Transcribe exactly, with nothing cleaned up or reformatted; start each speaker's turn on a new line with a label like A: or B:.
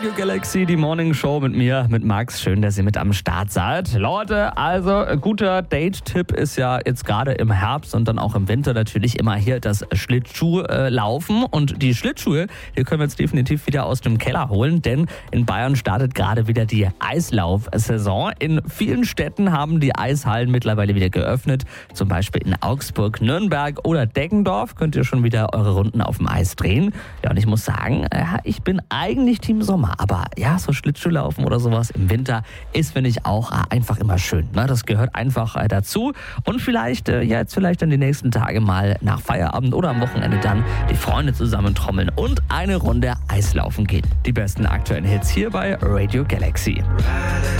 A: Radio Galaxy, die Morning Show mit mir, mit Max. Schön, dass ihr mit am Start seid. Leute, also guter Date-Tipp ist ja jetzt gerade im Herbst und dann auch im Winter natürlich immer hier das Schlittschuhlaufen. Und die Schlittschuhe, die können wir jetzt definitiv wieder aus dem Keller holen, denn in Bayern startet gerade wieder die Eislaufsaison. In vielen Städten haben die Eishallen mittlerweile wieder geöffnet. Zum Beispiel in Augsburg, Nürnberg oder Deggendorf könnt ihr schon wieder eure Runden auf dem Eis drehen. Ja, und ich muss sagen, ich bin eigentlich Team Sommer, aber ja, so Schlittschuhlaufen oder sowas im Winter ist, finde ich, auch einfach immer schön. Ne? Das gehört einfach dazu. Und vielleicht, ja, jetzt vielleicht dann die nächsten Tage mal nach Feierabend oder am Wochenende dann die Freunde zusammentrommeln und eine Runde Eislaufen gehen. Die besten aktuellen Hits hier bei Radio Galaxy.